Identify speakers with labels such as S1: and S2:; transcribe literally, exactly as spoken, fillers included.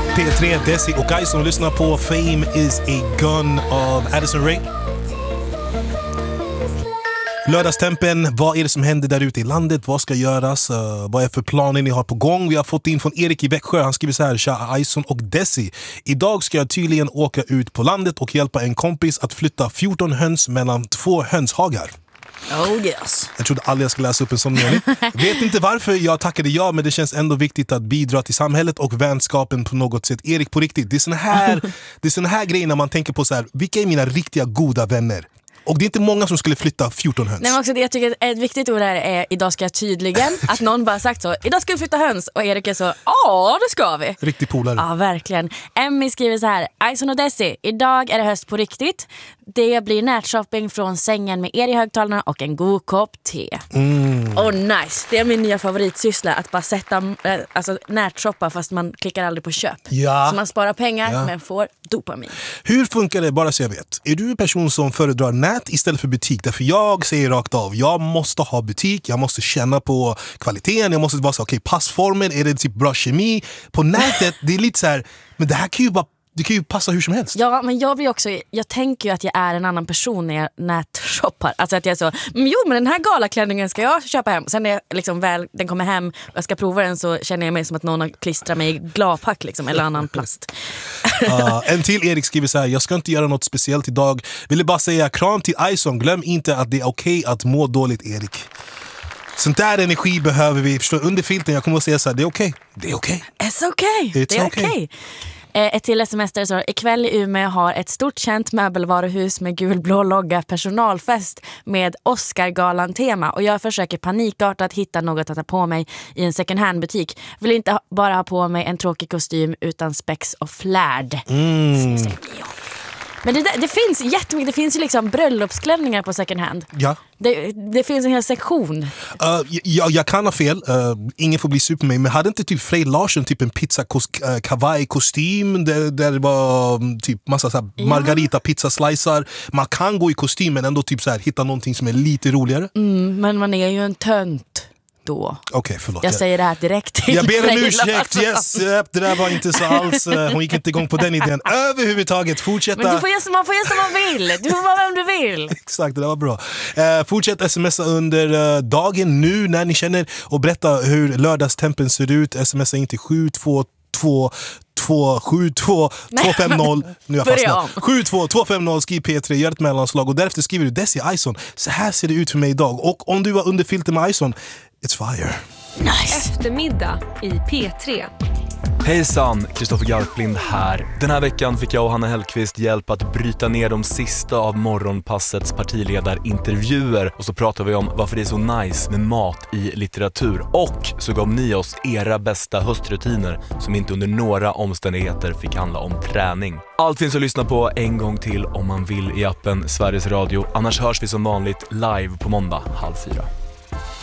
S1: P tre, Desi och Ison lyssnar på Fame is a Gun av Addison Rae. Lördagstempen, vad är det som händer där ute i landet? Vad ska göras? Uh, vad är för planer ni har på gång? Vi har fått in från Erik i Växjö. Han skriver så här: Tja, Ison och Desi. Idag ska jag tydligen åka ut på landet och hjälpa en kompis att flytta fjorton höns mellan två hönshagar.
S2: Oh yes.
S1: Jag trodde aldrig jag skulle läsa upp en sån mening. Vet inte varför jag tackade ja, men det känns ändå viktigt att bidra till samhället och vänskapen på något sätt. Erik, på riktigt, det är såna här, det är såna här grejer när man tänker på så här: vilka är mina riktiga goda vänner? Och det är inte många som skulle flytta fjorton höns.
S2: Nej, men också det jag tycker ett viktigt ord här är idag ska jag tydligen. Att någon bara sagt så, idag ska vi flytta höns. Och Erik är så, ja det ska vi.
S1: Riktig polare.
S2: Ja, verkligen. Emmy skriver så här: Ison och Desi, idag är det höst på riktigt. Det blir nätshopping från sängen med er i högtalarna och en god kopp te.
S1: Mm.
S2: Oh nice, det är min nya favoritsyssla. Att bara sätta, alltså nätshoppa fast man klickar aldrig på köp.
S1: Ja.
S2: Så man sparar pengar
S1: Ja.
S2: men får dopamin.
S1: Hur funkar det, bara så jag vet? Är du en person som föredrar nät istället för butik? Därför jag säger rakt av, jag måste ha butik, jag måste känna på kvaliteten, jag måste vara så, okej, okay, passformen, är det typ bra kemi? På nätet, det är lite så här, men det här kan ju bara, det kan ju passa hur som helst.
S2: Ja, men jag blir också, jag tänker ju att jag är en annan person när jag nätshoppar. Alltså att jag är så, men jo men den här galaklänningen ska jag köpa hem. Sen när jag liksom väl, den kommer hem och jag ska prova den, så känner jag mig som att någon har klistrat mig i glapack liksom, eller annan plast.
S1: uh, en till Erik skriver så här: jag ska inte göra något speciellt idag. Ville bara säga kram till Ison. Glöm inte att det är okej okay att må dåligt, Erik. Sånt där energi behöver vi. Förstå, under filten, jag kommer att säga så här: det är okej. Okay. Det är okej.
S2: Okay. It's okay.
S1: It's
S2: det är
S1: okay.
S2: okej. Okay. Ett till sms där så: ikväll i Umeå har ett stort känt möbelvaruhus med gulblå logga personalfest med Oscar-galan-tema. Och jag försöker panikartat hitta något att ta på mig i en second hand-butik. Vill inte ha, bara ha på mig en tråkig kostym utan spex och flärd.
S1: Mm.
S2: Men det, det finns jättemycket, det finns ju liksom bröllopsklänningar på second hand.
S1: Ja.
S2: Det, det finns en hel sektion.
S1: Uh, jag, jag kan ha fel, uh, ingen får bli super med mig, men hade inte typ Frej Larsson typ en pizza uh, kawaii-kostym där, där det var um, typ massa så här
S2: ja.
S1: margarita pizza-slicer. Man kan gå i kostym men ändå typ så här hitta någonting som är lite roligare.
S2: Mm, men man är ju en tönt då.
S1: Okej, okay, förlåt.
S2: Jag säger det här direkt till
S1: jag ber om
S2: Frej
S1: ursäkt,
S2: Larsson.
S1: yes, yep, det där var inte så alls, uh, hon gick inte igång på den idén överhuvudtaget. Fortsätta.
S2: Men du får göra som man får göra som man vill. Du får vara vem du vill.
S1: Exakt, det där var bra. Uh, fortsätt smsa under uh, dagen nu när ni känner, och berätta hur lördagstempen ser ut. Smsa in till sju två två två sju två två fem noll. Nu är jag fastnat. sju två två fem noll, skriv P tre, gör ett mellanslag och därefter skriver du Desi Ison. Så här ser det ut för mig idag. Och om du var under filter med Ison, it's fire.
S2: Nice.
S3: Eftermiddag i P tre.
S4: Hejsan, Kristoffer Garplind här. Den här veckan fick jag och Hanna Hellqvist hjälp att bryta ner de sista av morgonpassets partiledarintervjuer. Och så pratar vi om varför det är så nice med mat i litteratur. Och så gav ni oss era bästa höstrutiner som inte under några omständigheter fick handla om träning. Allt finns att lyssna på en gång till om man vill i appen Sveriges Radio. Annars hörs vi som vanligt live på måndag halv fyra.